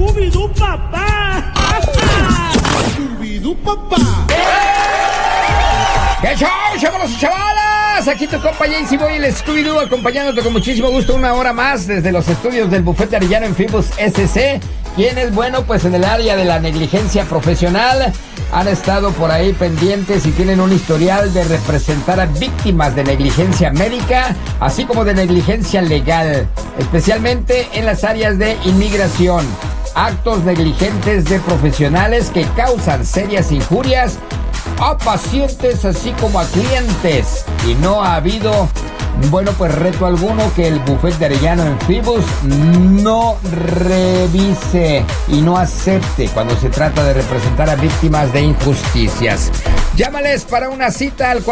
Scooby-Doo papá. Scooby-Doo papá. ¡Qué show, chavalos y chavalas! Aquí tu compa Jaycee Boy, el Scooby-Doo, acompañándote con muchísimo gusto una hora más desde los estudios del Bufete Arellano en Fibus SC. Quienes, bueno, pues en el área de la negligencia profesional han estado por ahí pendientes y tienen un historial de representar a víctimas de negligencia médica, así como de negligencia legal, especialmente en las áreas de inmigración. Actos negligentes de profesionales que causan serias injurias a pacientes así como a clientes, y no ha habido, bueno, pues reto alguno que el Bufete de Arellano en Fibus no revise y no acepte cuando se trata de representar a víctimas de injusticias. Llámales para una cita al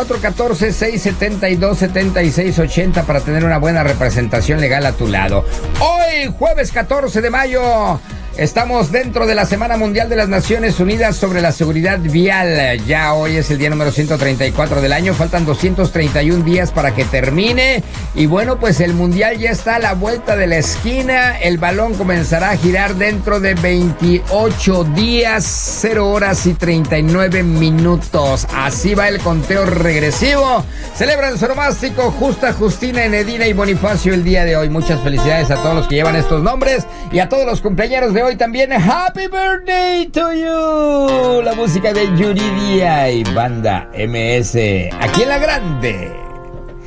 414-672-7680 para tener una buena representación legal a tu lado. Hoy, jueves 14 de mayo, estamos dentro de la Semana Mundial de las Naciones Unidas sobre la Seguridad Vial. Ya hoy es el día número 134 del año. Faltan 231 días para que termine. Y bueno, pues el Mundial ya está a la vuelta de la esquina. El balón comenzará a girar dentro de 28 días, 0 horas y 39 minutos. Así va el conteo regresivo. Celebran su onomástico Justa, Justina, Enedina y Bonifacio el día de hoy. Muchas felicidades a todos los que llevan estos nombres y a todos los cumpleaños de hoy también. Happy birthday to you. La música de Yuridia y Banda MS aquí en La Grande.